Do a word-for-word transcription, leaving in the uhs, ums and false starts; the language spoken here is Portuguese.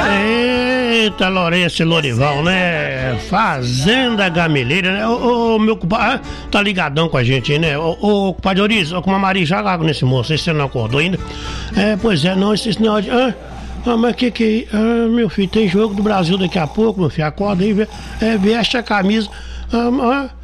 Eita, Lourenço e Lorival, né? Fazenda Gameleira, né? Ô, ô meu compadre, tá ligadão com a gente aí, né? Ô, ô compadre Oriz, ô, com a Maria, joga água nesse moço, esse você não acordou ainda? É, pois é, não, esse sinal de... Ah, ah, mas que que... Ah, meu filho, tem jogo do Brasil daqui a pouco, meu filho, acorda aí, é, veste a camisa... Ah, ah,